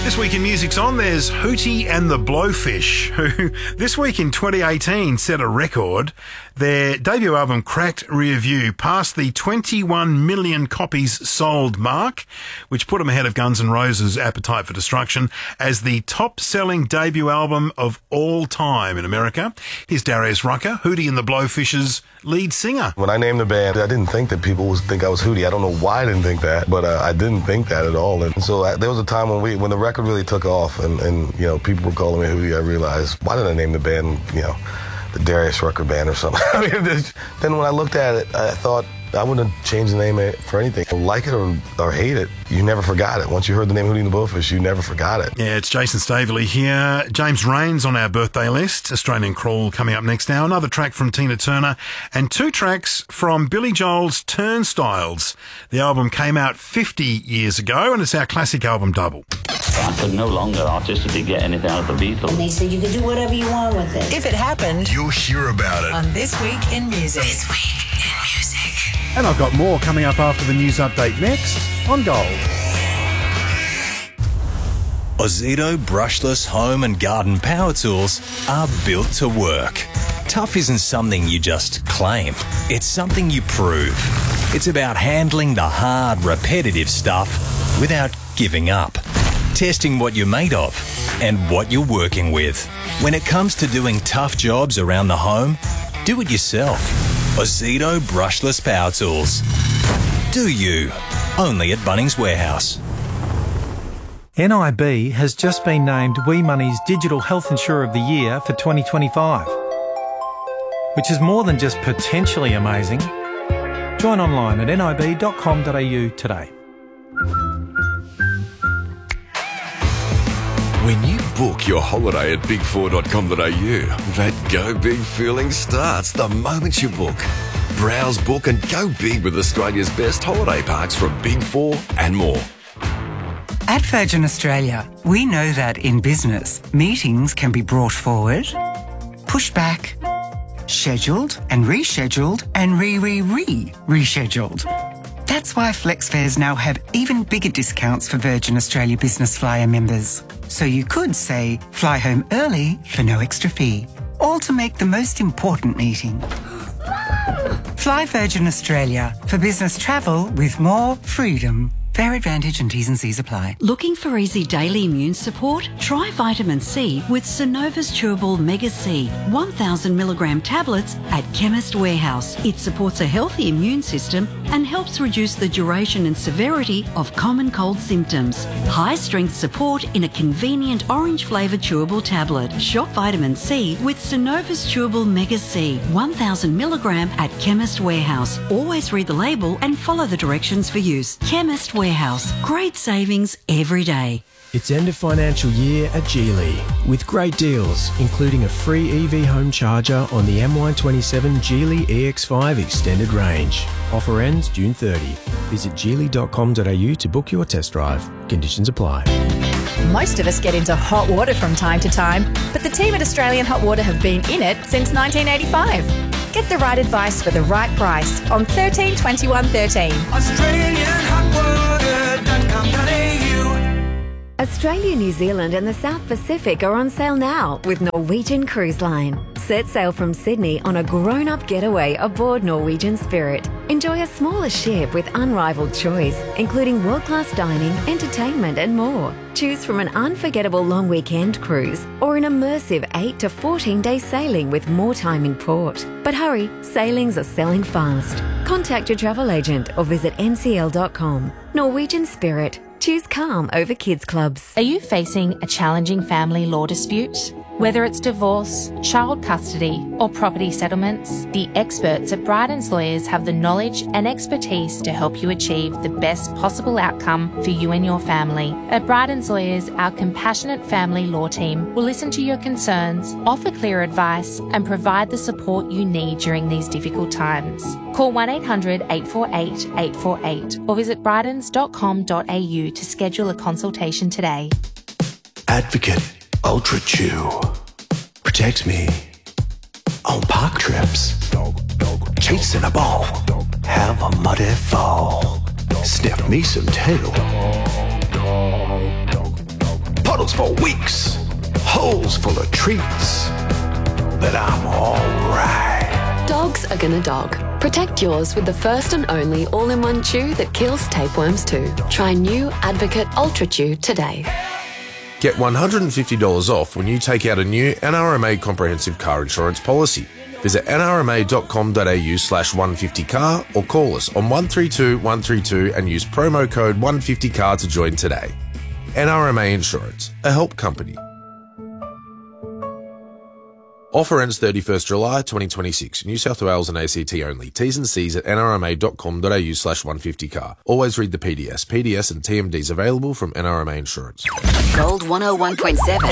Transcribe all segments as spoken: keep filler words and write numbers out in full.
This week in Music's On, there's Hootie and the Blowfish, who this week in twenty eighteen set a record. Their debut album cracked Rearview past the twenty-one million copies sold mark, which put them ahead of Guns N' Roses' Appetite for Destruction as the top-selling debut album of all time in America. Here's Darius Rucker, Hootie and the Blowfish's lead singer. When I named the band, I didn't think that people would think I was Hootie. I don't know why I didn't think that, but uh, I didn't think that at all. And so I, there was a time when we, when the record really took off and, and, you know, people were calling me Hootie, I realized, why did I name the band, you know, the Darius Rucker Band or something? I mean, then when I looked at it, I thought I wouldn't have changed the name for anything. Like it or, or hate it, you never forgot it. Once you heard the name Hootie and the Blowfish, you never forgot it. Yeah, it's Jason Staveley here. James Rain's on our birthday list. Australian Crawl coming up next now. Another track from Tina Turner and two tracks from Billy Joel's Turnstiles. The album came out fifty years ago and it's our classic album double. I could no longer artistically get anything out of the Beatles. And they said you could do whatever you want with it. If it happened, you'll hear about it on This Week in Music. This Week in Music. And I've got more coming up after the news update next on Gold. Ozito brushless home and garden power tools are built to work. Tough isn't something you just claim. It's something you prove. It's about handling the hard, repetitive stuff without giving up. Testing what you're made of and what you're working with. When it comes to doing tough jobs around the home, do it yourself. Ozito brushless power tools. Do you? Only at Bunnings Warehouse. N I B has just been named WeMoney's Digital Health Insurer of the Year for twenty twenty-five, which is more than just potentially amazing. Join online at nib dot com dot a u today. When you book your holiday at big four dot com dot a u, that go big feeling starts the moment you book. Browse, book and go big with Australia's best holiday parks from Big Four and more. At Virgin Australia, we know that in business, meetings can be brought forward, pushed back, scheduled and rescheduled and re-re-re-rescheduled. That's why FlexFares now have even bigger discounts for Virgin Australia Business Flyer members. So you could say, fly home early for no extra fee, all to make the most important meeting. Fly Virgin Australia for business travel with more freedom. Fair advantage and T's and C's apply. Looking for easy daily immune support? Try vitamin C with Synovus Chewable Mega C, one thousand milligram tablets at Chemist Warehouse. It supports a healthy immune system and helps reduce the duration and severity of common cold symptoms. High-strength support in a convenient orange-flavoured chewable tablet. Shop vitamin C with Synovus Chewable Mega C, one thousand milligram at Chemist Warehouse. Always read the label and follow the directions for use. Chemist Warehouse. Great savings every day. It's end of financial year at Geely with great deals, including a free E V home charger on the M Y twenty-seven Geely E X five Extended Range. Offer ends June thirtieth. Visit geely dot com dot a u to book your test drive. Conditions apply. Most of us get into hot water from time to time, but the team at Australian Hot Water have been in it since nineteen eighty-five. Get the right advice for the right price on thirteen twenty-one thirteen. Australian Hot Water dot com dot a u. Australia, New Zealand and the South Pacific are on sale now with Norwegian Cruise Line. Set sail from Sydney on a grown-up getaway aboard Norwegian Spirit. Enjoy a smaller ship with unrivaled choice, including world-class dining, entertainment and more. Choose from an unforgettable long weekend cruise or an immersive eight to fourteen day sailing with more time in port. But hurry, sailings are selling fast. Contact your travel agent or visit n c l dot com. Norwegian Spirit. Choose calm over kids clubs. Are you facing a challenging family law dispute? Whether it's divorce, child custody, or property settlements, the experts at Bryden's Lawyers have the knowledge and expertise to help you achieve the best possible outcome for you and your family. At Bryden's Lawyers, our compassionate family law team will listen to your concerns, offer clear advice, and provide the support you need during these difficult times. Call one eight hundred eight four eight eight four eight or visit brydens dot com dot a u to schedule a consultation today. Advocate Ultra Chew protects me on park trips, chasing a ball, have a muddy fall, sniff me some tail, for weeks. Holes full of treats. But I'm alright. Dogs are gonna dog. Protect yours with the first and only all-in-one chew that kills tapeworms too. Try new Advocate Ultra Chew today. Get one hundred fifty dollars off when you take out a new N R M A comprehensive car insurance policy. Visit nrma.com.au slash 150car or call us on one three two one three two and use promo code one fifty car to join today. N R M A Insurance, a help company. Offer ends thirty-first July twenty twenty-six. New South Wales and A C T only. T's and C's at nrma.com.au slash 150car. Always read the P D S. P D S and T M Ds available from N R M A Insurance. Gold one oh one point seven.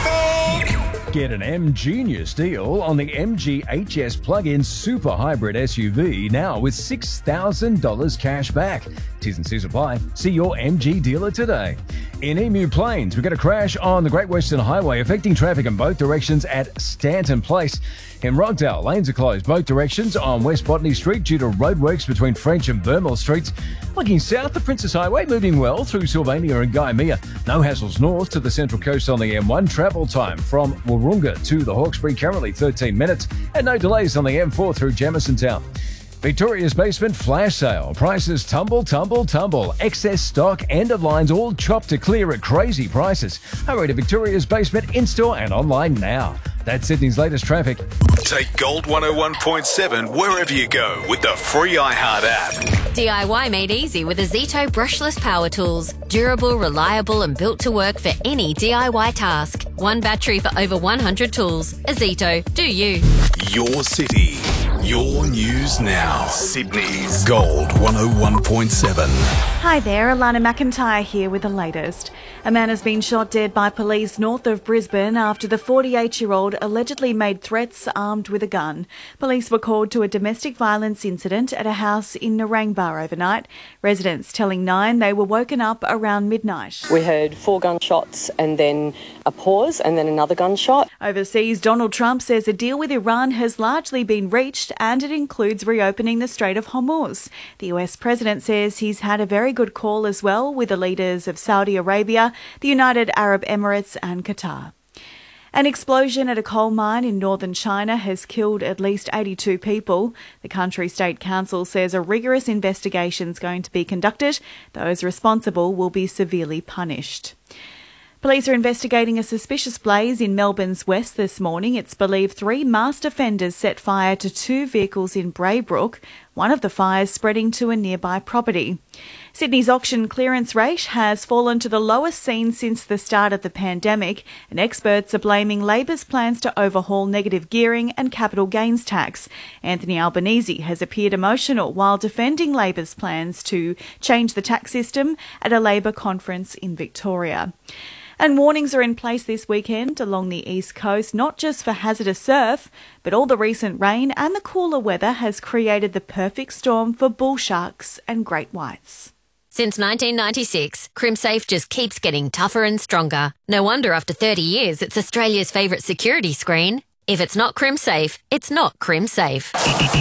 Get an M Genius deal on the M G H S plug-in super hybrid S U V now with six thousand dollars cash back. T's and C's apply. See your M G dealer today. In Emu Plains, we got a crash on the Great Western Highway affecting traffic in both directions at Stanton Place. In Rockdale, lanes are closed both directions on West Botany Street due to roadworks between French and Burmell Streets. Looking south, the Princess Highway moving well through Sylvania and Gymea. No hassles north to the Central Coast on the M one. Travel time from Wahroonga to the Hawkesbury currently thirteen minutes. And no delays on the M four through Jamison Town. Victoria's Basement flash sale. Prices tumble, tumble, tumble. Excess stock, end of lines, all chopped to clear at crazy prices. Hurry to Victoria's Basement in-store and online now. That's Sydney's latest traffic. Take Gold one oh one point seven wherever you go with the free iHeart app. D I Y made easy with Azito brushless power tools. Durable, reliable and built to work for any D I Y task. One battery for over one hundred tools. Azito, do you. Your city. Your news now. Sydney's Gold one oh one point seven. Hi there, Alana McIntyre here with the latest. A man has been shot dead by police north of Brisbane after the forty-eight-year-old allegedly made threats armed with a gun. Police were called to a domestic violence incident at a house in Narangba overnight. Residents telling Nine they were woken up around midnight. We heard four gunshots and then a pause and then another gunshot. Overseas, Donald Trump says a deal with Iran has largely been reached and it includes reopening the Strait of Hormuz. The U S president says he's had a very good call as well with the leaders of Saudi Arabia, the United Arab Emirates and Qatar. An explosion at a coal mine in northern China has killed at least eighty-two people. The country's state council says a rigorous investigation is going to be conducted. Those responsible will be severely punished. Police are investigating a suspicious blaze in Melbourne's west this morning. It's believed three masked offenders set fire to two vehicles in Braybrook, one of the fires spreading to a nearby property. Sydney's auction clearance rate has fallen to the lowest seen since the start of the pandemic, and experts are blaming Labor's plans to overhaul negative gearing and capital gains tax. Anthony Albanese has appeared emotional while defending Labor's plans to change the tax system at a Labor conference in Victoria. And warnings are in place this weekend along the east coast, not just for hazardous surf, but all the recent rain and the cooler weather has created the perfect storm for bull sharks and great whites. Since nineteen ninety-six, CrimSafe just keeps getting tougher and stronger. No wonder after thirty years, it's Australia's favourite security screen. If it's not CrimSafe, it's not CrimSafe.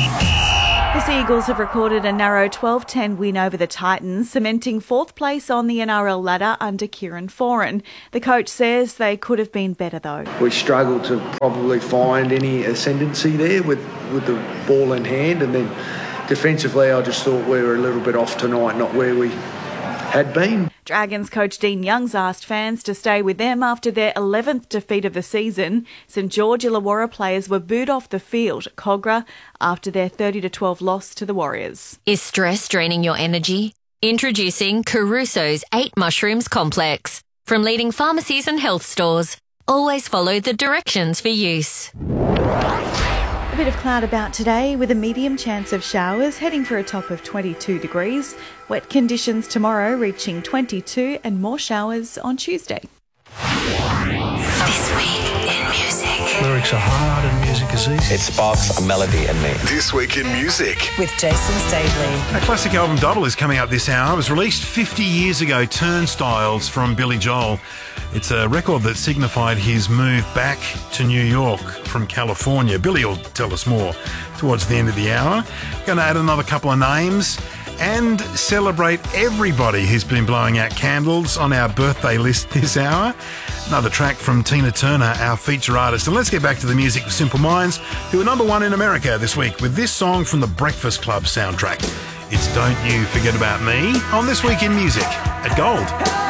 The Sea Eagles have recorded a narrow twelve ten win over the Titans, cementing fourth place on the N R L ladder under Kieran Foran. The coach says they could have been better though. We struggled to probably find any ascendancy there with, with the ball in hand, and then defensively I just thought we were a little bit off tonight, not where we had been. Dragons coach Dean Young's asked fans to stay with them after their eleventh defeat of the season. St George Illawarra players were booed off the field at Cogra after their thirty to twelve loss to the Warriors. Is stress draining your energy? Introducing Caruso's eight Mushrooms Complex. From leading pharmacies and health stores, always follow the directions for use. A bit of cloud about today with a medium chance of showers, heading for a top of twenty-two degrees. Wet conditions tomorrow, reaching twenty-two, and more showers on Tuesday. This week in music. Lyrics are hard and music is easy. It sparks a melody in me. This week in music. With Jason Staveley. A classic album double is coming up this hour. It was released fifty years ago, Turnstiles from Billy Joel. It's a record that signified his move back to New York from California. Billy will tell us more towards the end of the hour. Going to add another couple of names and celebrate everybody who's been blowing out candles on our birthday list this hour. Another track from Tina Turner, our feature artist. And let's get back to the music with Simple Minds, who are number one in America this week with this song from the Breakfast Club soundtrack. It's Don't You Forget About Me on This Week in Music at Gold.